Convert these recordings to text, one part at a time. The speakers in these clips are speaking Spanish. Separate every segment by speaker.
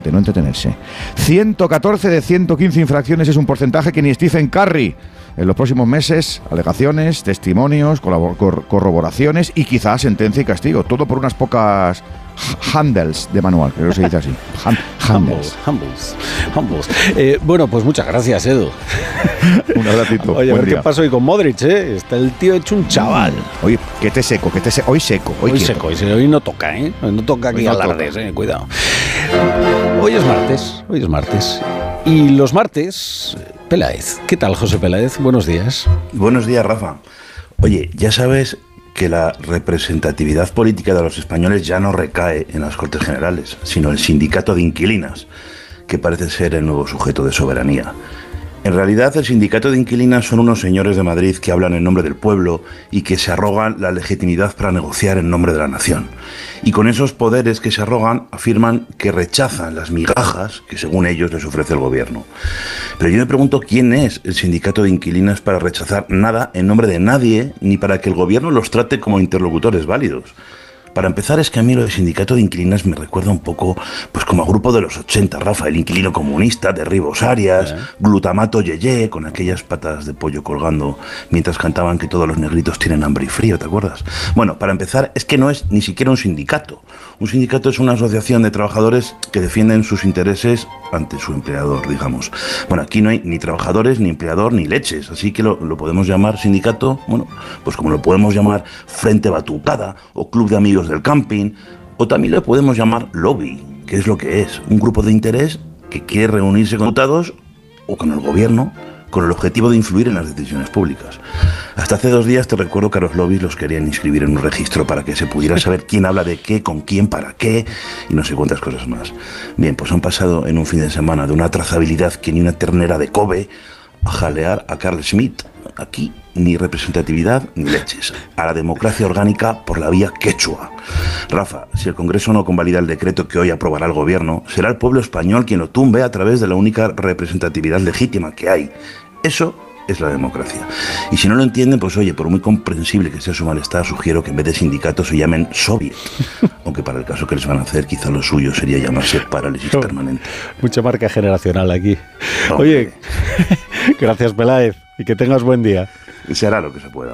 Speaker 1: de no entretenerse. 114 de 115 infracciones es un porcentaje que ni Stephen Curry. En los próximos meses, alegaciones, testimonios, corroboraciones y quizás sentencia y castigo. Todo por unas pocas handles de manual, creo que se dice así. Handles.
Speaker 2: Bueno, pues muchas gracias, Edu.
Speaker 1: Un abracito.
Speaker 2: Oye, a ver qué pasó hoy con Modric, ¿eh? Está el tío hecho un chaval.
Speaker 1: Oye, que te seco. Hoy seco.
Speaker 2: Hoy no toca, ¿eh? No toca aquí alardes, cuidado. Hoy es martes. Y los martes, Peláez. ¿Qué tal, José Peláez? Buenos días.
Speaker 3: Buenos días, Rafa. Oye, ya sabes que la representatividad política de los españoles ya no recae en las Cortes Generales, sino el sindicato de inquilinas, que parece ser el nuevo sujeto de soberanía. En realidad, el sindicato de inquilinas son unos señores de Madrid que hablan en nombre del pueblo y que se arrogan la legitimidad para negociar en nombre de la nación. Y con esos poderes que se arrogan, afirman que rechazan las migajas que, según ellos, les ofrece el gobierno. Pero yo me pregunto quién es el sindicato de inquilinas para rechazar nada en nombre de nadie, ni para que el gobierno los trate como interlocutores válidos. Para empezar, es que a mí lo del sindicato de inquilinas me recuerda un poco pues como a grupo de los 80, Rafa, el inquilino comunista, Derribos Arias, Glutamato Yeye, con aquellas patas de pollo colgando mientras cantaban que todos los negritos tienen hambre y frío, ¿te acuerdas? Bueno, para empezar, es que no es ni siquiera un sindicato. Un sindicato es una asociación de trabajadores que defienden sus intereses ante su empleador, digamos. Bueno, aquí no hay ni trabajadores, ni empleador, ni leches, así que lo podemos llamar sindicato, bueno, pues como lo podemos llamar Frente Batucada o Club de Amigos del Camping, o también lo podemos llamar lobby, que es lo que es, un grupo de interés que quiere reunirse con diputados o con el gobierno con el objetivo de influir en las decisiones públicas. Hasta hace 2 días te recuerdo que a los lobbies los querían inscribir en un registro para que se pudiera saber quién habla de qué, con quién, para qué y no sé cuántas cosas más. Bien, pues han pasado en un fin de semana de una trazabilidad que ni una ternera de Kobe a jalear a Carl Schmitt. Aquí ni representatividad ni leches. A la democracia orgánica por la vía quechua. Rafa, si el Congreso no convalida el decreto que hoy aprobará el gobierno, será el pueblo español quien lo tumbe a través de la única representatividad legítima que hay. Eso es la democracia. Y si no lo entienden, pues oye, por muy comprensible que sea su malestar, sugiero que en vez de sindicatos se llamen soviet. Aunque para el caso que les van a hacer, quizá lo suyo sería llamarse parálisis permanente.
Speaker 2: Mucha marca generacional aquí. Oye, gracias, Peláez, y que tengas buen día.
Speaker 3: Se hará lo que se pueda.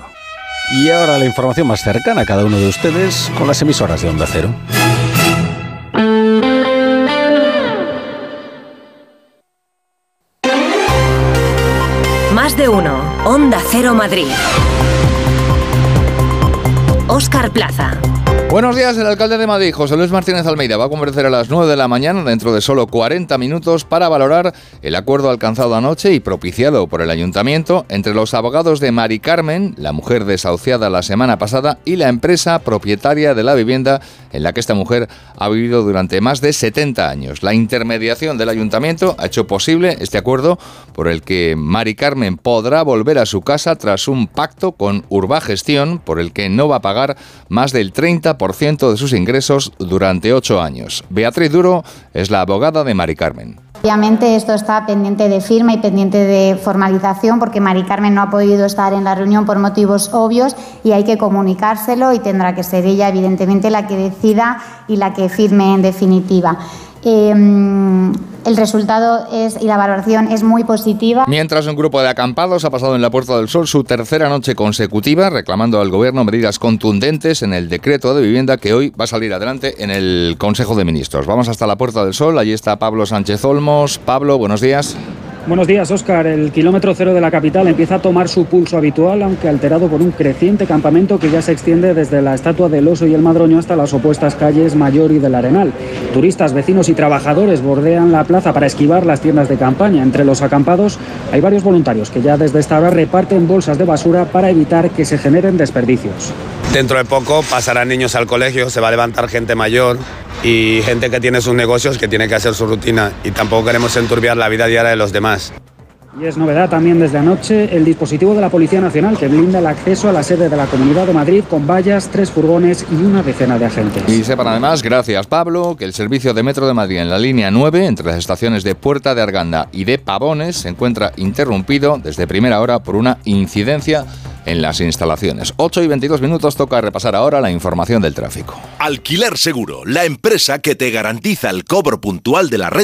Speaker 2: Y ahora la información más cercana a cada uno de ustedes con las emisoras de Onda Cero.
Speaker 4: Más de uno. Onda Cero Madrid. Óscar Plaza.
Speaker 5: Buenos días, el alcalde de Madrid, José Luis Martínez Almeida, va a comparecer a las 9 de la mañana, dentro de solo 40 minutos, para valorar el acuerdo alcanzado anoche y propiciado por el Ayuntamiento entre los abogados de Mari Carmen, la mujer desahuciada la semana pasada, y la empresa propietaria de la vivienda en la que esta mujer ha vivido durante más de 70 años. La intermediación del Ayuntamiento ha hecho posible este acuerdo por el que Mari Carmen podrá volver a su casa tras un pacto con Urbagestión por el que no va a pagar más del 30% de sus ingresos durante 8 años. Beatriz Duro es la abogada de Mari Carmen.
Speaker 6: Obviamente esto está pendiente de firma y pendiente de formalización porque Mari Carmen no ha podido estar en la reunión por motivos obvios y hay que comunicárselo y tendrá que ser ella evidentemente la que decida y la que firme en definitiva. El resultado y la valoración es muy positiva.
Speaker 5: Mientras un grupo de acampados ha pasado en la Puerta del Sol su tercera noche consecutiva reclamando al gobierno medidas contundentes en el decreto de vivienda que hoy va a salir adelante en el Consejo de Ministros. Vamos hasta la Puerta del Sol, allí está Pablo Sánchez Olmos. Pablo, buenos días.
Speaker 7: Buenos días, Óscar. El kilómetro cero de la capital empieza a tomar su pulso habitual, aunque alterado por un creciente campamento que ya se extiende desde la Estatua del Oso y el Madroño hasta las opuestas calles Mayor y del Arenal. Turistas, vecinos y trabajadores bordean la plaza para esquivar las tiendas de campaña. Entre los acampados hay varios voluntarios que ya desde esta hora reparten bolsas de basura para evitar que se generen desperdicios.
Speaker 8: Dentro de poco pasarán niños al colegio, se va a levantar gente mayor y gente que tiene sus negocios, que tiene que hacer su rutina, y tampoco queremos enturbiar la vida diaria de los demás.
Speaker 7: Y es novedad también desde anoche el dispositivo de la Policía Nacional que blinda el acceso a la sede de la Comunidad de Madrid con vallas, 3 furgones y una decena de agentes.
Speaker 5: Y sepan además, gracias Pablo, que el servicio de Metro de Madrid en la línea 9, entre las estaciones de Puerta de Arganda y de Pavones, se encuentra interrumpido desde primera hora por una incidencia en las instalaciones. 8 y 22 minutos, toca repasar ahora la información del tráfico.
Speaker 9: Alquiler Seguro, la empresa que te garantiza el cobro puntual de la renta